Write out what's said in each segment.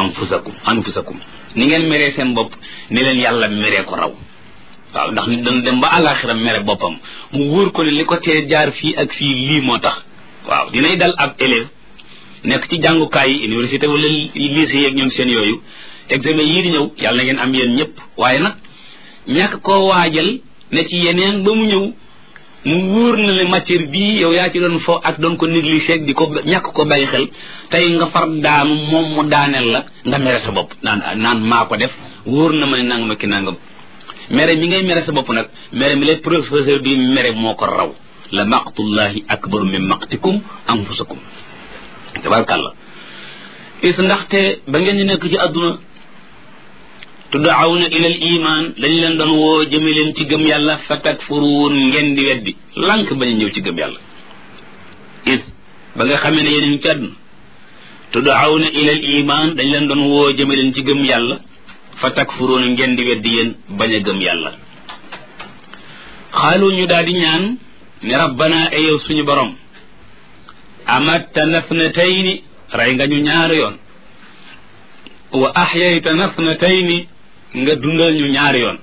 anfusakum ni ngeen meree seen bopp ni leen yàlla meree ko raw waaw ndax nit dana dem ba àllaaxira mere boppam mu wóor ko ne li ko tee jaar fii ak fii lii moo tax waaw dinay dal ab élève nekk ci jàngukaay yi université wala lycée yeeg ñoom seen yooyu examen yii di ñëw yàlla na ngeen am yéen ñëpp waaye nag ñàkk koo waajal ne ci yeneen ba mu ñëw mu wóor na le matière bii yow yaa ci doon fo ak doon ko négliger di ko ñàkk ko bàyyi xel tey nga far daanu moom mu daaneel la nga mere sa bopp naan maa ko def wóor na ma ne nangam ak nangam mere mi ngay mere sa bopp nag mere mi lay professeur bi mere moo ko raw la maqtullahi akbaru min maqtikum anfusakum tabarkàllah is ndaxte ba ngeen di nekk ci àdduna tud'awna ila al iman dañ leen doon woo jëme leen ci gëm yàlla fa takfuruun ngeen di weddi lànk bañ a ñëw ci gëm yàlla is ba nga xamee ne yéen a ngi ci àdduna tud'awna ila al iman dañ leen doon woo jëme leen ci gëm yàlla fa takfuruun ngeen di weddi yéen bañ a gëm yàlla xaalu ñu daal di ñaan ne rabbana ayow suñu borom amattana thnatayni rey nga ñu ñaari yoon wa ahyaytana thnatayni nga dundal ñu ñaari yoon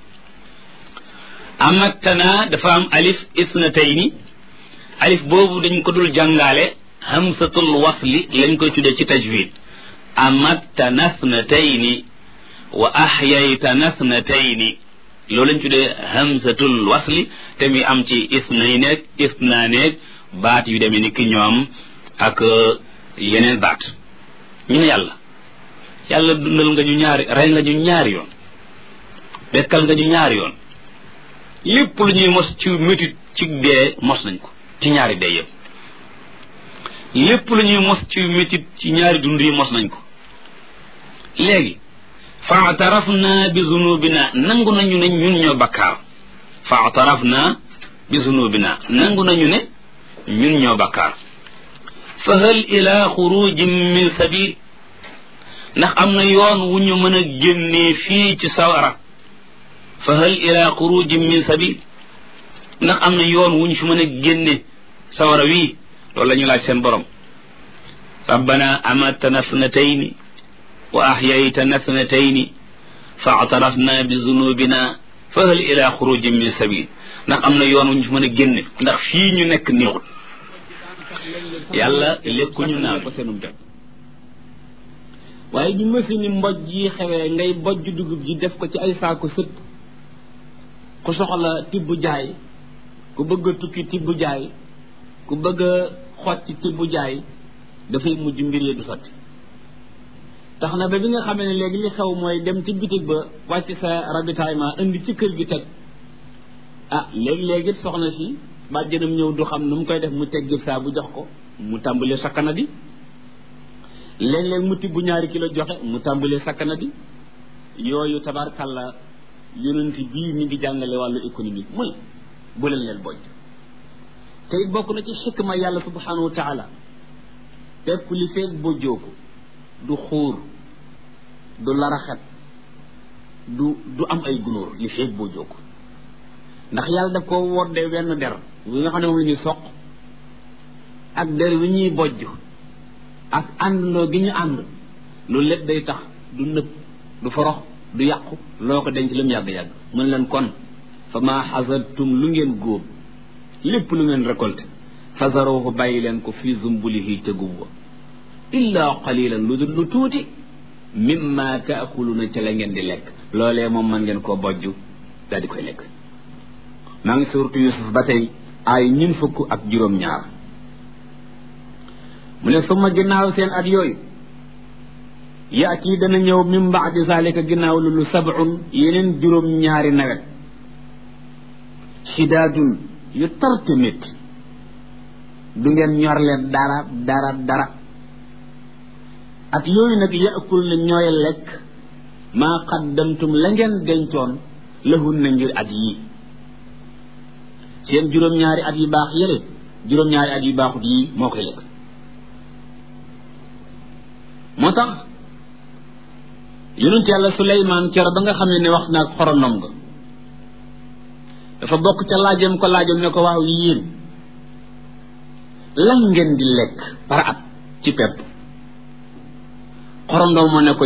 amattana dafa am alif isnatayni alif boobu dañ ko dul jàngaale hamsatul wasli lañ koy tuddee ci tajwid amattana thnatayni wa ahyaytana thnatayni loolu lañ tuddee hamsatul wasli te mi am ci isnayneeg isnaaneeg baat yu demee ni ki ñoom ak yeneen baat ñu ne yàlla dundal nga ñu ñaari rey nga ñu ñaari yoon dekkal nga ñu ñaari yoon lépp lu ñuy mos ci métit ci dee mos nañ ko ci ñaari dee yëpp lépp lu ñuy mos ci métit ci ñaari dund yi mos nañ ko léegi fa'tarafna bi zunubina nangu nañu ne ñun ñoo bakkaar fa'tarafna bi zunubina nangu nañu ne ñun ñoo bakkaar fa hal ila xurujin min sabil ndax am na yoon wu ñu mën a génnee fii ci sawara fa hal ila xurujin min sabil ndax am na yoon wu ñu fi mën a génne sawara wii loolu la ñu laaj seen borom rabbana amatana thnatayni wa ahyaytana thnatayni fa atarafna bi zunubina fa hal ila xurujin min sabil ndax am na yoon wu ñu fi mën a génne ndax fii ñu nekk néexul yàlla lekkuñu naan ko seenum jot waaye ñu mësini mboj yi xewee ngay bojj dugub ji def ko ci ay saako sëpp ku soxla tibb jaay ku bëgg a tukki tibb jaay ku bëgg a xotti tibb jaay dafay mujj mbir yi du sotti tax na ba bi nga xamee ne léegi li xew mooy dem ci bitig ba wàcc sa ravitaillement indi ci kër gi teg léegi-léegi soxna si bàjjenam ñëw du xam nu mu koy def mu tegg saa bu jox ko mu tàmbalee sakkana bi léeg-léeg mu tibb 2 kilo joxe mu tàmbalee sakkana bi yooyu tabarkàlla yonent bii mi ngi jàngale wàllu économique muy bu leen bojj te it bokk na ci xikma yàlla subhanahu wa taala pepp li feeg bojjoo ko du xuur du laraxet du am ay gunóor li feeg bojjoo ko ndax yàlla daf ko woddee wenn der wi nga xam ne moom la ñuy soq ak der wi ñuy bojj ak àndandoo gi ñu ànd loolu lépp day tax du nëb du forox du yàqu loo ko denc lu mu yàgg-yàgg mën leen kon fa maa xasadtum lu ngeen góob lépp lu ngeen récolté fazaruhu bàyyi leen ko fii zumbulihi ca gub wa illa qalilan lu dul lu tuuti mimma taakuluna ca la ngeen di lekk loolee moom mën ngeen koo bojj daal di koy lekk maa ngi suuratu Yusuf ba tey ay 42 mu ne suma ginnaaw seen at yooyu yaati dana ñëw min baadi zalika ginnaaw loolu 7 yeneen 2 nawet shidaadun yu tarte métti du ngeen ñor leen dara at yooyu nag yaakul na ñooy lekk maa qaddamtum la ngeen dencoon lahun na ngir at yii seen 2 at yu baax yële 2 at yu baaxut yii moo koy lekk moo tax yonent yàlla Suleymaan cero ba nga xamee ne wax naag xorondom nga dafa bokk ca laajam ko ne ko waaw yéen lan ngeen di lekk par at ci pepp xorondom moo ne ko